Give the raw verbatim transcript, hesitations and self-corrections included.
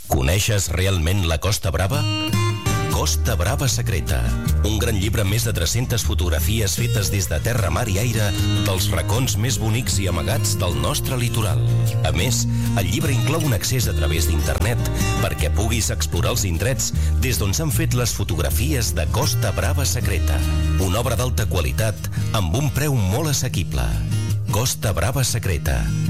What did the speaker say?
Coneixes realment la Costa Brava? Costa Brava Secreta, un gran llibre amb més de tres-centes fotografies fetes des de terra, mar i aire dels racons més bonics i amagats del nostre litoral. A més, el llibre inclou un accés a través d'internet perquè puguis explorar els indrets des d'on s'han fet les fotografies de Costa Brava Secreta. Una obra d'alta qualitat amb un preu molt assequible. Costa Brava Secreta,